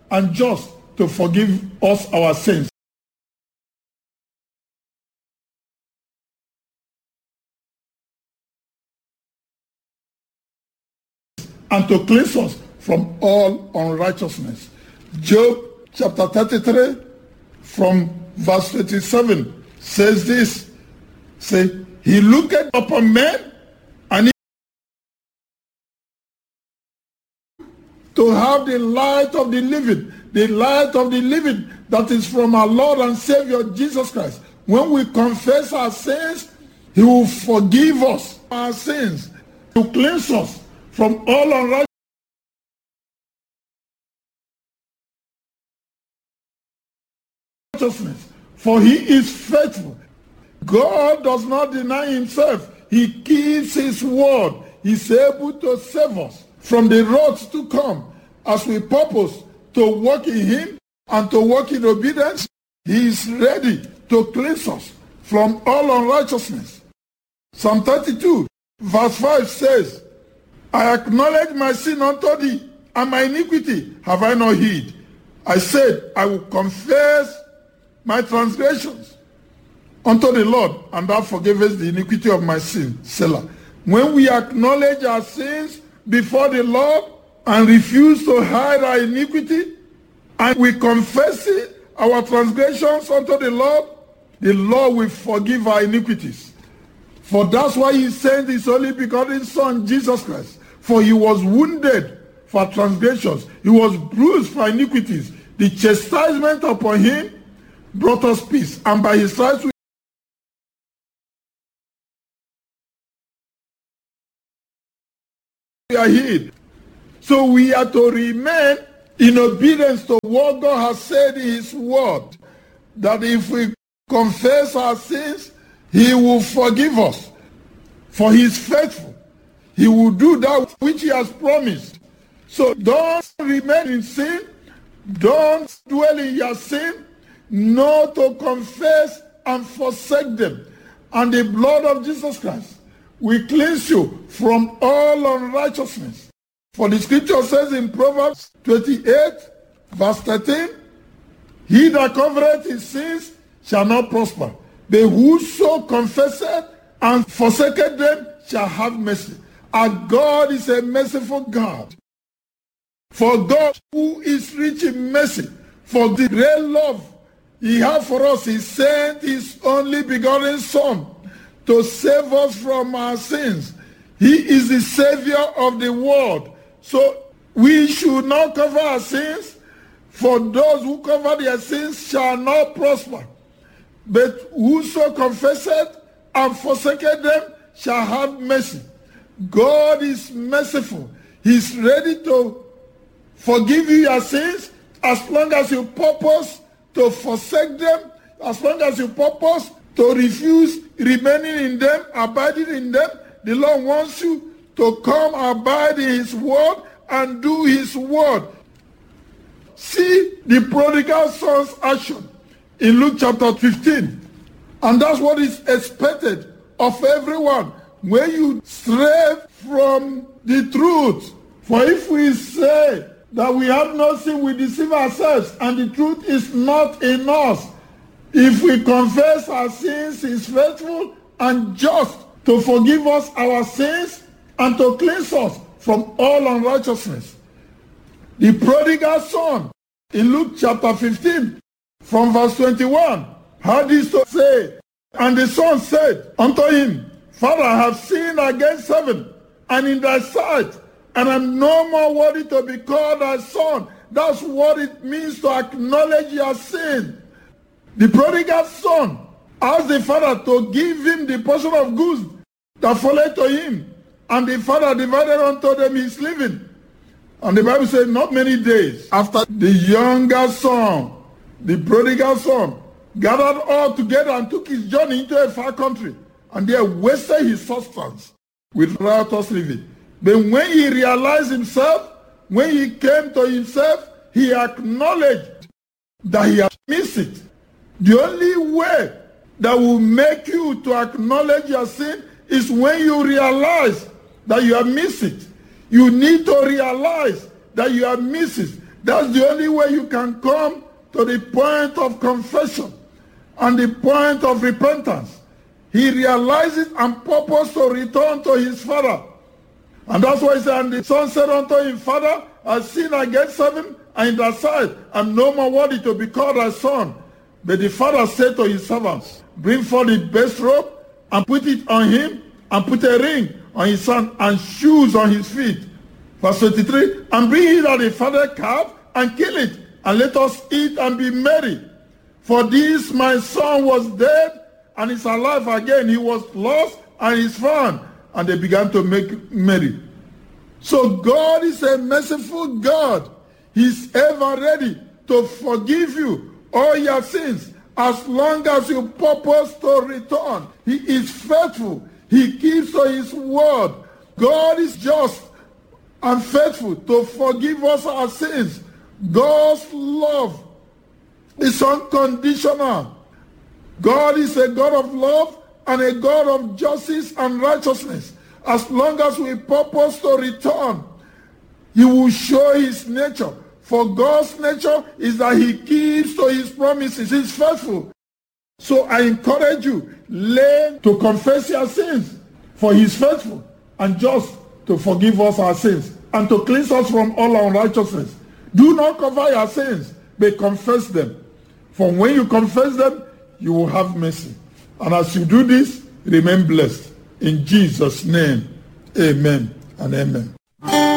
and just to forgive us our sins. And to cleanse us from all unrighteousness. Job chapter 33 from verse 27 says this. Say, he looketh upon men and to have the light of the living that is from our Lord and Savior Jesus Christ. When we confess our sins, he will forgive us our sins, to cleanse us from all unrighteousness. For he is faithful. God does not deny himself. He keeps his word. He's able to save us from the wrath to come as we purpose to walk in him and to walk in obedience. He is ready to cleanse us from all unrighteousness. Psalm 32 verse 5 says, I acknowledge my sin unto thee, and my iniquity have I not hid. I said, I will confess my transgressions unto the Lord, and thou forgivest the iniquity of my sin. Selah. When we acknowledge our sins before the Lord and refuse to hide our iniquity, and we confess it, our transgressions unto the Lord will forgive our iniquities. For that's why he sent his only begotten Son, Jesus Christ. For he was wounded for transgressions. He was bruised for iniquities. The chastisement upon him brought us peace. And by his stripes we are healed. So we are to remain in obedience to what God has said in his word. That if we confess our sins, he will forgive us. For he is faithful. He will do that which he has promised. So don't remain in sin. Don't dwell in your sin. No, to confess and forsake them. And the blood of Jesus Christ will cleanse you from all unrighteousness. For the scripture says in Proverbs 28 verse 13, he that covereth his sins shall not prosper, but whoso confesseth and forsaketh them shall have mercy. Our God is a merciful God. For God, who is rich in mercy, for the great love he has for us, he sent his only begotten Son to save us from our sins. He is the Savior of the world. So we should not cover our sins, for those who cover their sins shall not prosper. But whoso confesseth and forsaketh them shall have mercy. God is merciful. He's ready to forgive you your sins as long as you purpose to forsake them, as long as you purpose to refuse remaining in them, abiding in them. The Lord wants you to come abide in his word and do his word. See the prodigal son's action in Luke chapter 15. And that's what is expected of everyone. When you stray from the truth, for if we say that we have no sin, we deceive ourselves, and the truth is not in us. If we confess our sins, he is faithful and just to forgive us our sins and to cleanse us from all unrighteousness. The prodigal son in Luke chapter 15 from verse 21 had this to say, and the son said unto him, Father, I have sinned against heaven and in thy sight, and I'm no more worthy to be called thy son. That's what it means to acknowledge your sin. The prodigal son asked the father to give him the portion of goods that followed to him, and the father divided unto them his living. And the Bible says not many days after, the younger son, the prodigal son, gathered all together and took his journey into a far country, and there wasted his substance with riotous living. But when he realized himself, when he came to himself, he acknowledged that he had missed it. The only way that will make you to acknowledge your sin is when you realize that you have missed it. You need to realize that you have missed it. That's the only way you can come to the point of confession and the point of repentance. He realizes and purpose to return to his father. And that's why he said, and the son said unto him, Father, I sinned against heaven and in thy sight, and no more worthy to be called thy son. But the father said to his servants, bring forth the best robe, and put it on him, and put a ring on his hand, and shoes on his feet. Verse 23, and bring hither the fatted calf, and kill it, and let us eat and be merry. For this my son was dead, and is alive again. He was lost, and is found. And they began to make merry. So God is a merciful God. He's ever ready to forgive you all your sins as long as you purpose to return. He is faithful. He keeps to his word. God is just and faithful to forgive us our sins. God's love is unconditional. God is a God of love and a God of justice and righteousness. As long as we purpose to return, he will show his nature. For God's nature is that he keeps to his promises. He's faithful. So I encourage you, learn to confess your sins, for he is faithful and just to forgive us our sins and to cleanse us from all unrighteousness. Do not cover your sins, but confess them. For when you confess them, you will have mercy. And as you do this, remain blessed. In Jesus' name, amen and amen.